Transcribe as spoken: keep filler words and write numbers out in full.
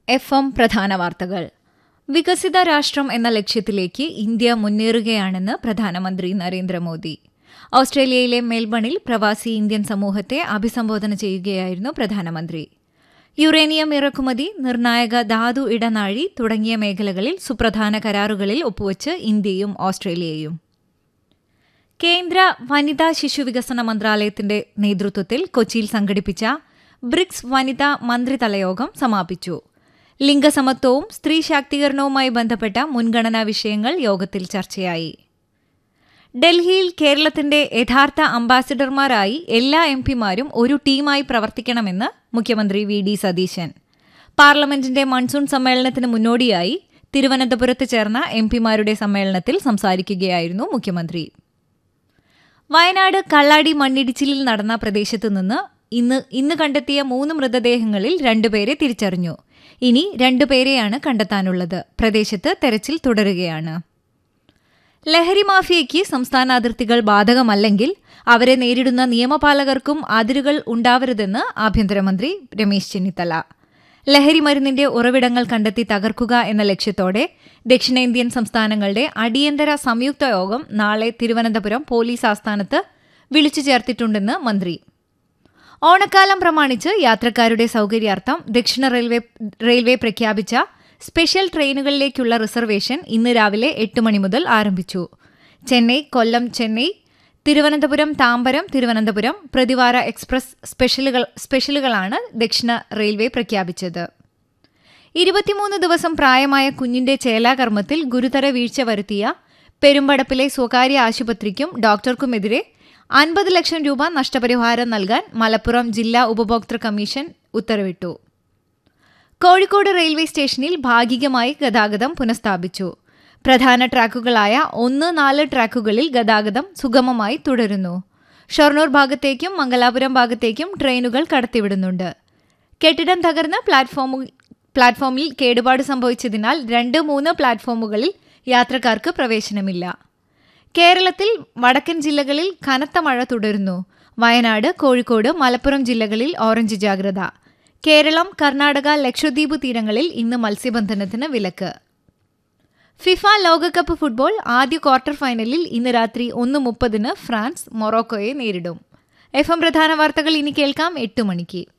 F M പ്രധാന വാർത്തകൾ. വികസിത രാഷ്ട്രം എന്ന ലക്ഷ്യത്തിലേക്ക് ഇന്ത്യ മുന്നേറുകയാണെന്ന് പ്രധാനമന്ത്രി നരേന്ദ്രമോദി. ഓസ്ട്രേലിയയിലെ മെൽബണിൽ പ്രവാസി ഇന്ത്യൻ സമൂഹത്തെ അഭിസംബോധന ചെയ്യുകയായിരുന്നു പ്രധാനമന്ത്രി. യുറേനിയം ഇറക്കുമതി, നിർണായക ധാതു ഇടനാഴി തുടങ്ങിയ മേഖലകളിൽ സുപ്രധാന കരാറുകളിൽ ഒപ്പുവച്ച് ഇന്ത്യയും ഓസ്ട്രേലിയയും. കേന്ദ്ര വനിതാ ശിശുവികസന മന്ത്രാലയത്തിന്റെ നേതൃത്വത്തിൽ കൊച്ചിയിൽ സംഘടിപ്പിച്ച ബ്രിക്സ് വനിതാ മന്ത്രിതലയോഗം സമാപിച്ചു. ലിംഗസമത്വവും സ്ത്രീ ശാക്തീകരണവുമായി ബന്ധപ്പെട്ട മുൻഗണനാ വിഷയങ്ങൾ യോഗത്തിൽ ചർച്ചയായി. ഡൽഹിയിൽ കേരളത്തിന്റെ യഥാർത്ഥ അംബാസിഡർമാരായി എല്ലാ എം പിമാരും ഒരു ടീമായി പ്രവർത്തിക്കണമെന്ന് മുഖ്യമന്ത്രി വി ഡി സതീശൻ. പാർലമെന്റിന്റെ മൺസൂൺ സമ്മേളനത്തിന് മുന്നോടിയായി തിരുവനന്തപുരത്ത് ചേർന്ന എം പിമാരുടെ സമ്മേളനത്തിൽ സംസാരിക്കുകയായിരുന്നു മുഖ്യമന്ത്രി. വയനാട് കള്ളാടി മണ്ണിടിച്ചിലിൽ നടന്ന പ്രദേശത്തു നിന്ന് ഇന്ന് ഇന്ന് കണ്ടെത്തിയ മൂന്ന് മൃതദേഹങ്ങളിൽ രണ്ടുപേരെ തിരിച്ചറിഞ്ഞു. ഇനി രണ്ടുപേരെയാണ് കണ്ടെത്താനുള്ളത്. പ്രദേശത്ത് തെരച്ചിൽ തുടരുകയാണ്. ലഹരി മാഫിയയ്ക്ക് സംസ്ഥാന അതിർത്തികൾ ബാധകമല്ലെങ്കിൽ അവരെ നേരിടുന്ന നിയമപാലകർക്കും അതിരുകൾ ഉണ്ടാവരുതെന്ന് ആഭ്യന്തരമന്ത്രി രമേശ് ചെന്നിത്തല. ലഹരി മരുന്നിന്റെ ഉറവിടങ്ങൾ കണ്ടെത്തി തകർക്കുക എന്ന ലക്ഷ്യത്തോടെ ദക്ഷിണേന്ത്യൻ സംസ്ഥാനങ്ങളുടെ അടിയന്തര സംയുക്ത യോഗം നാളെ തിരുവനന്തപുരം പോലീസ് ആസ്ഥാനത്ത് വിളിച്ചു ചേർത്തിട്ടുണ്ടെന്ന് മന്ത്രി. ഓണക്കാലം പ്രമാണിച്ച് യാത്രക്കാരുടെ സൌകര്യാർത്ഥം ദക്ഷിണ റെയിൽവേ റെയിൽവേ പ്രഖ്യാപിച്ച സ്പെഷ്യൽ ട്രെയിനുകളിലേക്കുള്ള റിസർവേഷൻ ഇന്ന് രാവിലെ എട്ട് മണി മുതൽ ആരംഭിച്ചു. ചെന്നൈ, കൊല്ലം, ചെന്നൈ, തിരുവനന്തപുരം, താമ്പരം, തിരുവനന്തപുരം പ്രതിവാര എക്സ്പ്രസ് സ്പെഷ്യലുകൾ സ്പെഷ്യലുകളാണ് ദക്ഷിണ റെയിൽവേ പ്രഖ്യാപിച്ചത്. ഇരുപത്തിമൂന്ന് ദിവസം പ്രായമായ കുഞ്ഞിന്റെ ചേലാകർമ്മത്തിൽ ഗുരുതര വീഴ്ച വരുത്തിയ പെരുമ്പടപ്പിലെ സ്വകാര്യ ആശുപത്രിക്കും ഡോക്ടർക്കുമെതിരെ അൻപത് ലക്ഷം രൂപ നഷ്ടപരിഹാരം നൽകാൻ മലപ്പുറം ജില്ലാ ഉപഭോക്തൃ കമ്മീഷൻ ഉത്തരവിട്ടു. കോഴിക്കോട് റെയിൽവേ സ്റ്റേഷനിൽ ഭാഗികമായി ഗതാഗതം പുനഃസ്ഥാപിച്ചു. പ്രധാന ട്രാക്കുകളായ ഒന്ന് നാല് ട്രാക്കുകളിൽ ഗതാഗതം സുഗമമായി തുടരുന്നു. ഷൊർണൂർ ഭാഗത്തേക്കും മംഗലാപുരം ഭാഗത്തേക്കും ട്രെയിനുകൾ കടത്തിവിടുന്നുണ്ട്. കെട്ടിടം തകർന്ന് പ്ലാറ്റ്ഫോമു പ്ലാറ്റ്ഫോമിൽ കേടുപാട് സംഭവിച്ചതിനാൽ രണ്ട് മൂന്ന് പ്ലാറ്റ്ഫോമുകളിൽ യാത്രക്കാർക്ക് പ്രവേശനമില്ല. കേരളത്തിൽ വടക്കൻ ജില്ലകളിൽ കനത്ത മഴ തുടരുന്നു. വയനാട്, കോഴിക്കോട്, മലപ്പുറം ജില്ലകളിൽ ഓറഞ്ച് ജാഗ്രത. കേരളം, കർണാടക, ലക്ഷദ്വീപ് തീരങ്ങളിൽ ഇന്ന് മത്സ്യബന്ധനത്തിന് വിലക്ക്. ഫിഫ ലോകകപ്പ് ഫുട്ബോൾ ആദ്യ ക്വാർട്ടർ ഫൈനലിൽ ഇന്ന് രാത്രി ഒന്ന് മുപ്പതിന് ഫ്രാൻസ് മൊറോക്കോയെ നേരിടും. എഫ് എം പ്രധാന വാർത്തകൾ ഇനി കേൾക്കാം എട്ട് മണിക്ക്.